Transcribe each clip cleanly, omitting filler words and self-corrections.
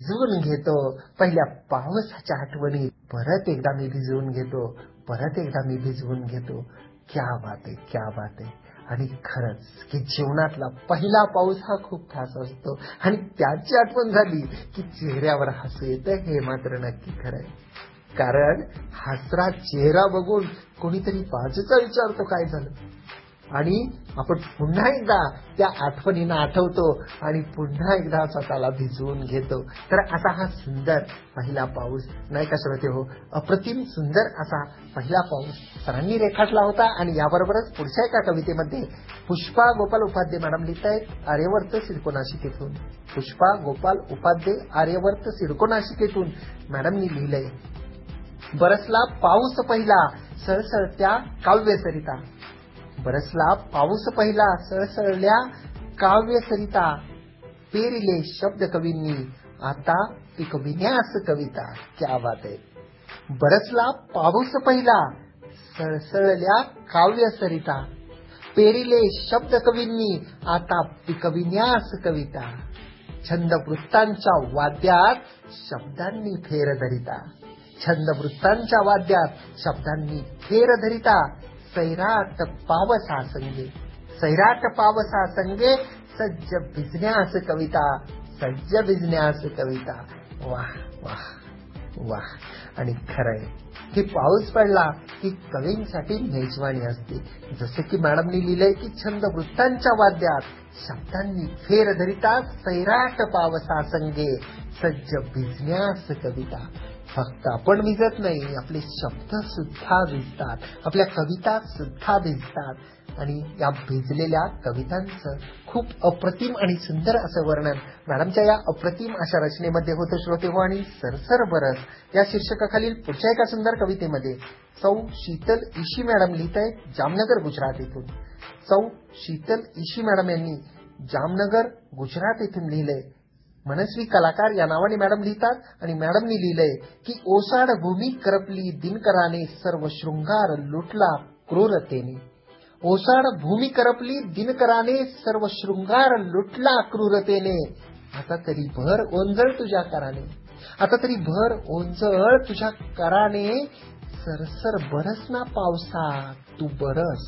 भिजवून घेतो पहिल्या पावसाच्या आठवणी, परत एकदा मी भिजवून घेतो, परत एकदा मी भिजवून घेतो. क्या बात आहे, क्या बात आहे. आणि खरंच की जीवनातला पहिला पाऊस हा खूप खास असतो आणि त्याची आठवण झाली की चेहऱ्यावर हसू येतं, हे मात्र नक्की खरंय. कारण हसरा चेहरा बघून कोणीतरी बाजूचा विचारतो काय झालं, आणि आपण पुन्हा एकदा त्या आठवणींना आठवतो आणि पुन्हा एकदा स्वतःला भिजवून घेतो. तर असा हा सुंदर पहिला पाऊस नाही का श्रोते हो, अप्रतिम सुंदर असा पहिला पाऊस सरांनी रेखाटला होता. आणि याबरोबरच पुढच्या एका कवितेमध्ये पुष्पा गोपाल उपाध्ये मॅडम लिहितायत आर्यवर्त सिडको नाशिकेतून. पुष्पा गोपाल उपाध्ये आर्यवर्त सिडको नाशिकेतून मॅडमनी लिहिलंय, बरसला पाऊस पहिला सळसळत्या काव्य सरिता. बरसला पाऊस पहिला सळसळल्या काव्य सरिता, पेरिले शब्द कवींनी आता पिकविण्यास कविता. क्या बात आहे. बरसला पाऊस पहिला सळसळल्या काव्य सरिता, पेरिले शब्द कवींनी आता पिकविण्यास कविता. छंद वृत्तांच्या वाद्यात शब्दांनी फेर धरिता, छंद वृत्तांच्या वाद्यात शब्दांनी फेर धरिता. सैराट पावसा संगे, सैराट पावसा संगे सज्ज भिजण्यास कविता, सज्ज भिजण्यास कविता. वाह वाह वाह. आणि खरंय की पाऊस पडला की कवींसाठी मेजवानी असते. जसे की मॅडमनी लिहिलंय की छंद वृत्तांच्या वाद्यात शब्दांनी फेर धरिता, सैराट पावसा संगे सज्ज भिजण्यास कविता. फक्त आपण भिजत नाही, आपले शब्द सुद्धा भिजतात, आपल्या कविता सुद्धा भिजतात. आणि या भिजलेल्या कवितांचं खूप अप्रतिम आणि सुंदर असं वर्णन मॅडमच्या या अप्रतिम अशा रचनेमध्ये होतं श्रोते हो. आणि सरसर बरस या शीर्षकाखालील पुढच्या एका सुंदर कवितेमध्ये सौ शीतल ईशी मॅडम लिहित आहेत जामनगर गुजरात येथून. सौ शीतल ईशी मॅडम यांनी जामनगर गुजरात येथून लिहिलंय. मनस्वी कलाकार या नावाने मॅडम लिहितात आणि मॅडमनी लिहिलंय की ओसाड भूमी करपली दिनकराने सर्व शृंगार लुटला क्रूरतेने. ओसाड भूमी करपली दिनकराने सर्व शृंगार लुटला क्रूरतेने. आता तरी भर ओंजळ तुझ्या कराने, आता तरी भर ओंजळ तुझ्या कराने. सरसर बरस ना पावसा तू बरस,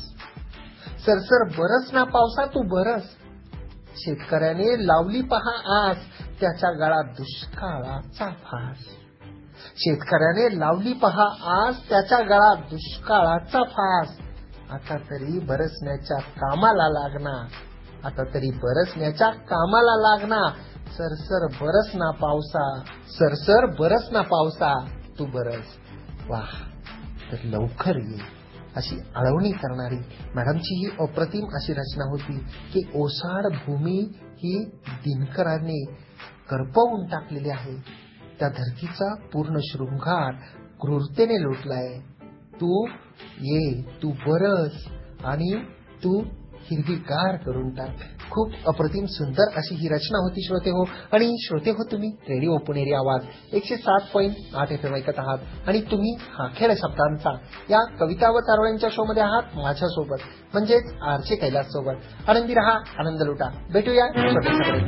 सरसर बरस ना पावसा तू बरस. शेतकऱ्याने लावली पहा आस त्याच्या गळात दुष्काळाचा फास. शेतकऱ्याने लावली पहा आस त्याच्या गळात दुष्काळाचा फास. आता तरी बरसण्याच्या कामाला लागणार, आता तरी बरसण्याच्या कामाला लागणार. सरसर बरस ना पावसा, सरसर बरस ना पावसा तू बरस. वाह. तर लवकर ये अशी आळवणी करणारी मॅडमची ही अप्रतिम अशी रचना होती की ओसाड भूमी ही दिनकराने करपवून टाकलेली आहे, त्या धरतीचा पूर्ण शृंगार क्रूरतेने लुटलाय. तू ये, तू बरस आणि तू हिरवीगार करून टाक. खूप अप्रतिम सुंदर अशी ही रचना होती श्रोते हो. आणि श्रोते हो, तुम्ही रेडिओ पुणेरी आवाज 107.8 FM ऐकत आहात आणि तुम्ही हा खेळ शब्दांचा या कविता व तारोळ्यांच्या शो मध्ये आहात माझ्यासोबत, म्हणजेच आरचे कैलास सोबत. आनंदी रहा, आनंद लुटा. भेटूया छोट्याशा